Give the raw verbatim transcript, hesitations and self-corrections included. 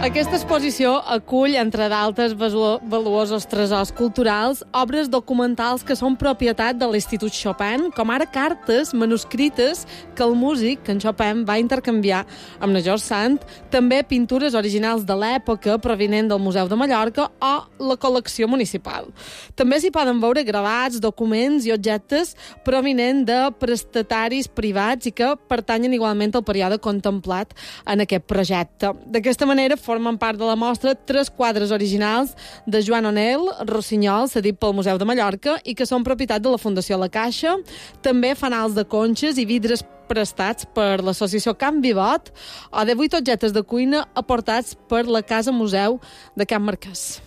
Aquesta exposició acull, entre d'altres valuosos tresors culturals, obres documentals que són propietat de l'Institut Chopin, com ara cartes manuscrites que el músic, que en Chopin, va intercanviar amb na George Sand, també pintures originals de l'època provinent del Museu de Mallorca o la col·lecció municipal. També s'hi poden veure gravats, documents i objectes provinents de prestataris privats i que pertanyen igualment al període contemplat en aquest projecte. D'aquesta manera, formen part de la mostra tres quadres originals de Joan O'Neill, Rossinyol, cedit pel Museu de Mallorca, i que són propietat de la Fundació La Caixa. També fanals de conxes i vidres prestats per l'associació Can Vivot o de vuit objectes de cuina aportats per la Casa Museu de Can Marquès.